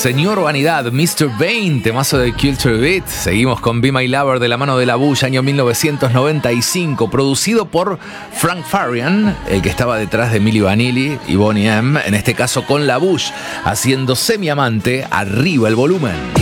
Señor Vanidad, Mr. Vain, temazo de Culture Beat. Seguimos con Be My Lover de la mano de La Bush, año 1995, producido por Frank Farian, el que estaba detrás de Milli Vanilli y Boney M, en este caso con La Bush, haciendo Semi Amante. Arriba el volumen.